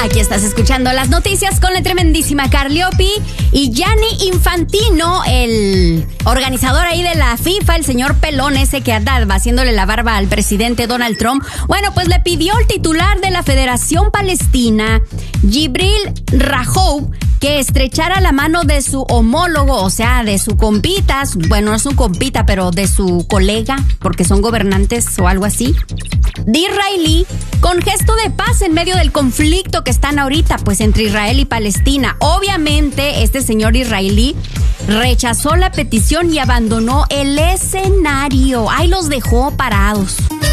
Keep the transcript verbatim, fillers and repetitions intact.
Aquí estás escuchando las noticias con la tremendísima Carliopi y Gianni Infantino, el organizador ahí de la FIFA, el señor pelón ese que anda haciéndole la barba al presidente Donald Trump. Bueno, pues le pidió al titular de la Federación Palestina, Jibril Rajoub, que estrechara la mano de su homólogo, o sea, de su compita, bueno, no es un compita, pero de su colega, porque son gobernantes o algo así, disraelí, con gesto de paz en medio del conflicto que están ahorita, pues entre Israel y Palestina. Obviamente, este señor israelí rechazó la petición y abandonó el escenario. Ahí los dejó parados.